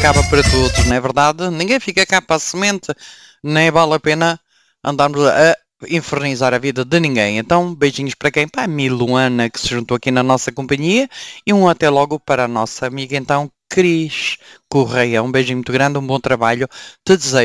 acaba para todos, não é verdade? Ninguém fica cá para a semente, nem vale a pena andarmos a infernizar a vida de ninguém. Então, beijinhos para quem? Para a Miluana, que se juntou aqui na nossa companhia, e um até logo para a nossa amiga, então, Cris Correia. Um beijinho muito grande, um bom trabalho. Te desejo